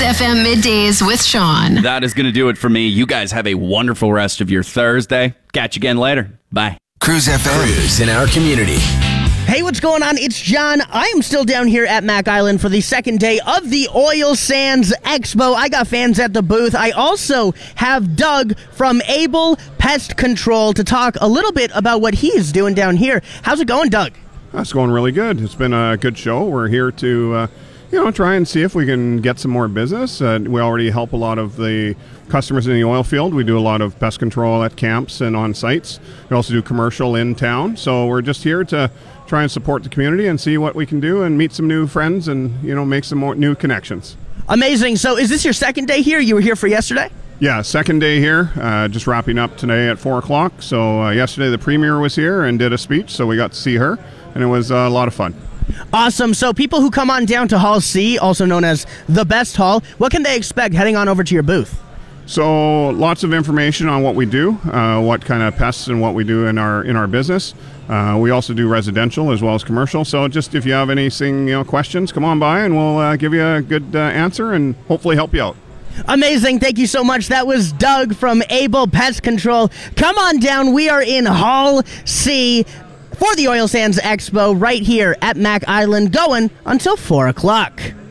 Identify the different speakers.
Speaker 1: FM Middays with Sean.
Speaker 2: That is going to do it for me. You guys have a wonderful rest of your Thursday. Catch you again later. Bye.
Speaker 3: Cruise FM. Cruise in our community.
Speaker 4: Hey, what's going on? It's John. I am still down here at Mac Island for the second day of the Oil Sands Expo. I got fans at the booth. I also have Doug from Able Pest Control to talk a little bit about what he is doing down here. How's it going, Doug?
Speaker 5: It's going really good. It's been a good show. We're here to, try and see if we can get some more business. We already help a lot of the customers in the oil field. We do a lot of pest control at camps and on sites. We also do commercial in town. So we're just here to try and support the community and see what we can do and meet some new friends and, make some more new connections.
Speaker 4: Amazing. So is this your second day here? You were here for yesterday?
Speaker 5: Yeah, second day here, just wrapping up today at 4 o'clock. So yesterday the premier was here and did a speech, so we got to see her, and it was a lot of fun.
Speaker 4: Awesome. So people who come on down to Hall C, also known as the Best Hall, what can they expect heading on over to your booth?
Speaker 5: So lots of information on what we do, what kind of pests and what we do in our business. We also do residential as well as commercial. So just if you have anything, questions, come on by and we'll give you a good answer and hopefully help you out.
Speaker 4: Amazing. Thank you so much. That was Doug from Able Pest Control. Come on down. We are in Hall C for the Oil Sands Expo right here at Mac Island, going until 4 o'clock.